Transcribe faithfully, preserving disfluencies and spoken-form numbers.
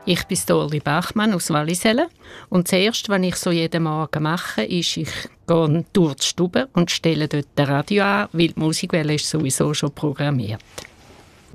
Ich bin Dorli Bachmann aus Wallisellen und das Erste, was ich so jeden Morgen mache, ist, ich gehe durch die Stube und stelle dort das Radio an, weil die Musikwelle ist sowieso schon programmiert.